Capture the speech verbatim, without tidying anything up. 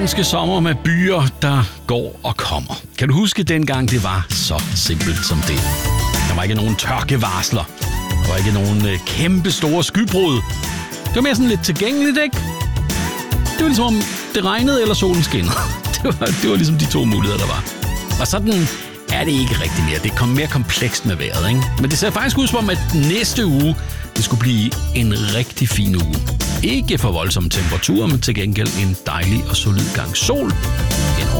danske sommer med byer, der går og kommer. Kan du huske dengang, det var så simpelt som det? Der var ikke nogen tørkevarsler. Der var ikke nogen øh, kæmpe store skybrud. Det var mere sådan lidt tilgængeligt, ikke? Det var ligesom om det regnede eller solen skinnede. Det var, det var ligesom de to muligheder, der var. Og sådan er det ikke rigtig mere. Det kom mere komplekst med vejret, ikke? Men det ser faktisk ud som om, at næste uge, det skulle blive en rigtig fin uge. Ikke for voldsomme temperaturer, men til gengæld en dejlig og solid gang sol. En